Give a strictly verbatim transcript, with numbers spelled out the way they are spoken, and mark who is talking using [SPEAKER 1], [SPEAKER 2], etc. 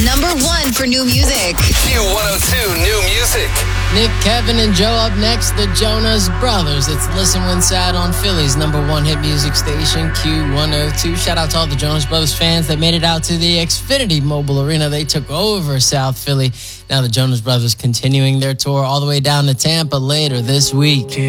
[SPEAKER 1] number one for new music.
[SPEAKER 2] Q one oh two New Music.
[SPEAKER 3] Nick, Kevin, and Joe up next, the Jonas Brothers. It's Listen When Sad on Philly's number one hit music station, Q one oh two. Shout out to all the Jonas Brothers fans that made it out to the Xfinity Mobile Arena. They took over South Philly. Now the Jonas Brothers continuing their tour all the way down to Tampa later this week.